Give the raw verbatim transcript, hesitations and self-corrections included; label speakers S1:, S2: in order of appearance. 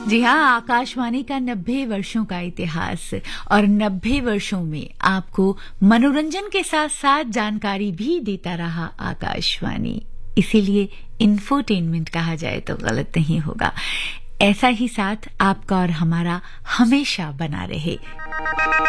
S1: जी हाँ, आकाशवाणी का नब्बे वर्षों का इतिहास और नब्बे वर्षों में आपको मनोरंजन के साथ साथ जानकारी भी देता रहा आकाशवाणी। इसीलिए इंफोटेनमेंट कहा जाए तो गलत नहीं होगा। ऐसा ही साथ आपका और हमारा हमेशा बना रहे।